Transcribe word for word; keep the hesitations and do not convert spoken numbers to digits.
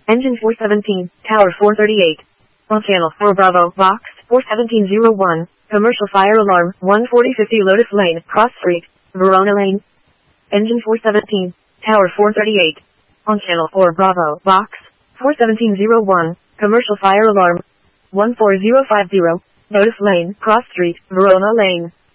Engine four seventeen, Tower four thirty-eight. On channel four Bravo, Box four seventeen oh one, commercial fire alarm, one forty fifty Lotus Lane, Cross Street, Verona Lane. Engine four seventeen, Tower four thirty-eight. On channel four Bravo, Box four seventeen oh one, commercial fire alarm, one four zero five zero, Lotus Lane, Cross Street, Verona Lane.